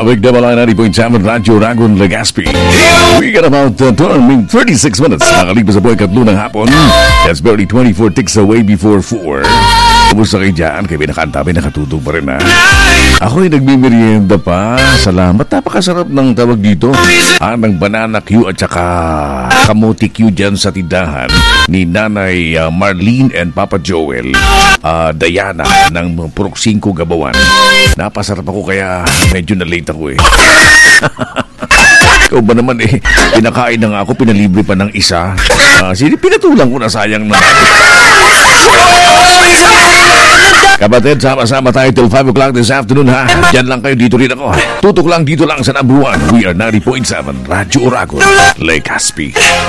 Traffic Double 90.7 Radyo Ragon Legazpi. We got about 36 minutes. Nakalipas sa buhay katlo ng hapon. That's barely 24 ticks away before 4. Kumusta kayo dyan? Kaya nakatutog pa rin ha. Ako'y nagmimerienda pa. Salamat. Napakasarap ng tawag dito. Ng banana Q at saka kamote Q dyan sa tindahan ni Nanay Marlene and Papa Joel. Diana ng Purok 5 Gabawan. Napasarap ako kaya medyo na-late ako eh. Ikaw ba naman eh, pinakain na nga ako, pinalibre pa ng isa. Pinatulang ko na, sayang na. Kapatid, sama-sama tayo till 5 o'clock this afternoon ha. Diyan lang kayo, dito rin ako. Tutok lang dito lang sa number 1. We are 90.7 Radyo Oragon, Legazpi.